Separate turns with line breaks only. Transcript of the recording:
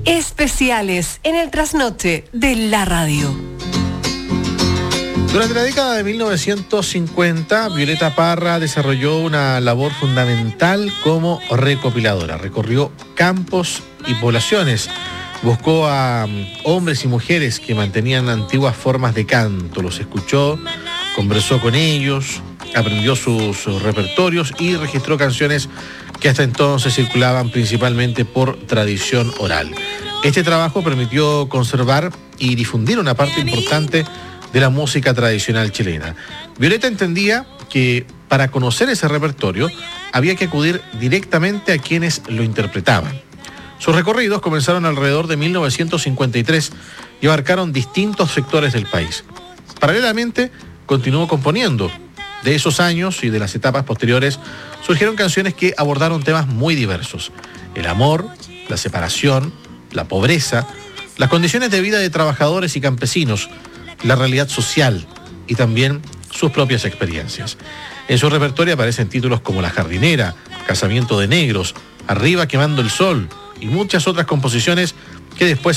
Especiales en el trasnoche de la radio.
Durante la década de 1950, Violeta Parra desarrolló una labor fundamental como recopiladora. Recorrió campos y poblaciones. Buscó a hombres y mujeres que mantenían antiguas formas de canto. Los escuchó, conversó con ellos, aprendió sus repertorios y registró canciones que hasta entonces circulaban principalmente por tradición oral. Este trabajo permitió conservar y difundir una parte importante de la música tradicional chilena. Violeta entendía que para conocer ese repertorio había que acudir directamente a quienes lo interpretaban. Sus recorridos comenzaron alrededor de 1953 y abarcaron distintos sectores del país. Paralelamente, continuó componiendo. De esos años y de las etapas posteriores surgieron canciones que abordaron temas muy diversos: el amor, la separación, la pobreza, las condiciones de vida de trabajadores y campesinos, la realidad social y también sus propias experiencias. En su repertorio aparecen títulos como La jardinera, Casamiento de negros, Arriba quemando el sol y muchas otras composiciones que después